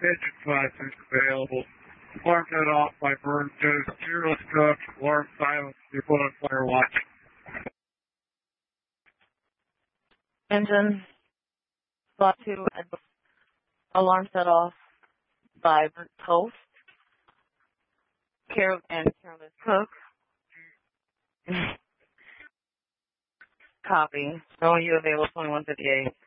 engine flashes available. Alarm set off by burn toast, fearless cook, alarm silence, your bonfire watch. Engine, slot 2, alarm set off by burnt toast, careless cook. Copy. Showing you available 2158.